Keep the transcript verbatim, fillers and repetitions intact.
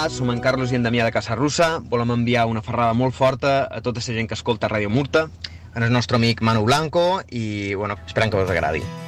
Hola, som en Carlos i en Damià de Casarussa. Volem enviar una ferrada molt forta a tota la gent que escolta Ràdio Murta, al nostre amic Manu Blanco, i bueno, esperem que us agradi.